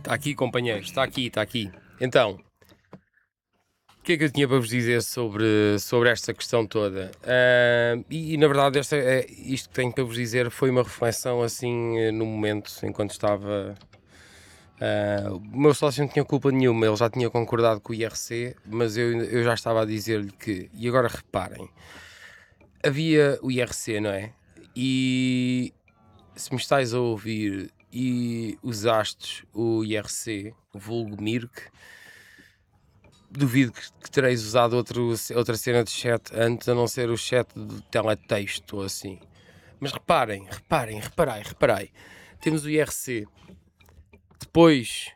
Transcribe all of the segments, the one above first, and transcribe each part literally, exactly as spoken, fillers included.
Está aqui, companheiros, está aqui, está aqui. Então, o que é que eu tinha para vos dizer sobre, sobre esta questão toda? Uh, e, e, na verdade, esta, é, isto que tenho para vos dizer foi uma reflexão assim no momento, enquanto estava... Uh, o meu sócio não tinha culpa nenhuma, ele já tinha concordado com o I R C, mas eu, eu já estava a dizer-lhe que... E agora reparem, havia o I R C, não é? E se me estáis a ouvir e usaste o I R C, o vulgo Mirk, duvido que, que tereis usado outro, outra cena de chat antes, a não ser o chat de teletexto ou assim. Mas reparem, reparem, reparai, reparai. Temos o I R C. Depois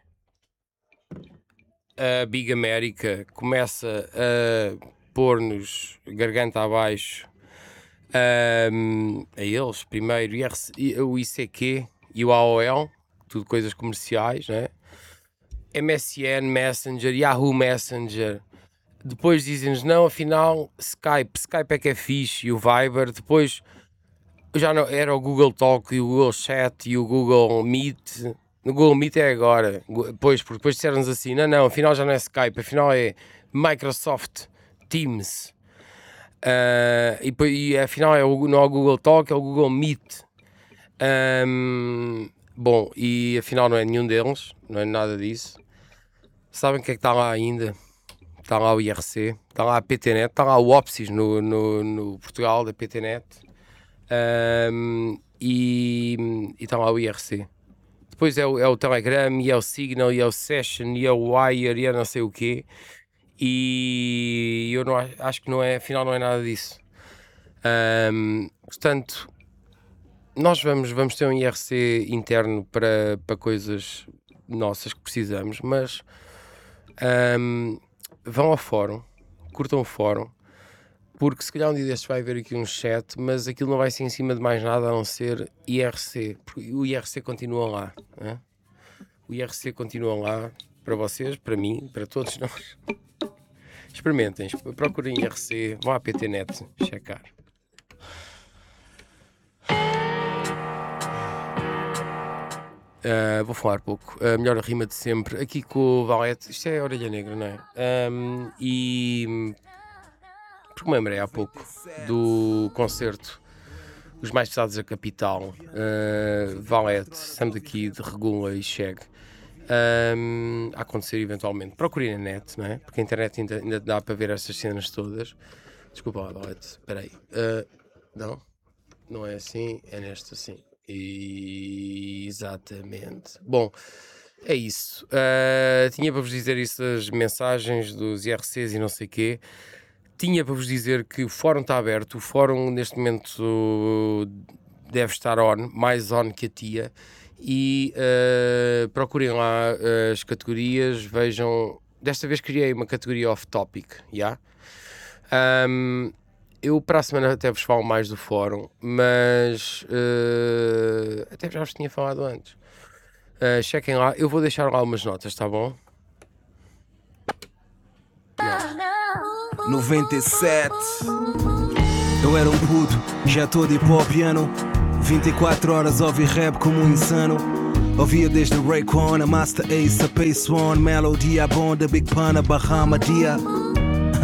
a Big America começa a pôr-nos garganta abaixo um, a eles, primeiro I R C, o I C Q e o A O L, tudo coisas comerciais, né? M S N Messenger, Yahoo Messenger. Depois dizem-nos, não, afinal, Skype, Skype é que é fixe, e o Viber. Depois já não, era o Google Talk e o Google Chat e o Google Meet. No Google Meet é agora. Depois, porque depois disseram-nos assim, não, não, afinal já não é Skype, afinal é Microsoft Teams. Uh, e, e afinal é o, não é o Google Talk, é o Google Meet. Um, bom, e afinal não é nenhum deles, não é nada disso. Sabem o que é que está lá ainda? Está lá o I R C, está lá a P T net, está lá o Opsis no, no, no Portugal da P T net um, e, e está lá o I R C. Depois é o, é o Telegram, e é o Signal, e é o Session, e é o Wire, e é não sei o quê. E eu não, acho que não é, afinal não é nada disso. Um, portanto, nós vamos, vamos ter um I R C interno para, para coisas nossas que precisamos, mas um, vão ao fórum, curtam o fórum, porque se calhar um dia destes vai haver aqui um chat, mas aquilo não vai ser em cima de mais nada a não ser I R C, porque o I R C continua lá, né? O I R C continua lá para vocês, para mim, para todos nós. Experimentem, procurem I R C, vão à P T net checar. Uh, vou falar pouco. A melhor rima de sempre, aqui com o Valete. Isto é a Orelha Negra, não é? Um, e porque me lembrei há pouco do concerto Os Mais Pesados da Capital, uh, Valete, Sam daqui de Regula e Chega, um, a acontecer eventualmente. Procurem na net, não é? Porque a internet ainda, ainda dá para ver estas cenas todas. Desculpa lá, Valete, espera aí. Uh, não, não é assim, é nesta assim. E... Exatamente. Bom, é isso. Uh, tinha para vos dizer isso, as mensagens dos I R Cs e não sei o quê. Tinha para vos dizer que o fórum está aberto. O fórum neste momento deve estar on, mais on que a tia. E uh, procurem lá uh, as categorias, vejam. Desta vez criei uma categoria off-topic, já? Yeah? Um, Eu para a semana até vos falo mais do fórum, mas uh, até já vos tinha falado antes. Uh, chequem lá, eu vou deixar lá umas notas, tá bom? Não. noventa e sete. Eu era um puto, já todo hip-hopiano. vinte e quatro horas ouvi rap como um insano. Ouvia desde Raycon, a Master Ace, a Pace One, Melodia Bond, a Big Pun, a Bahama Dia.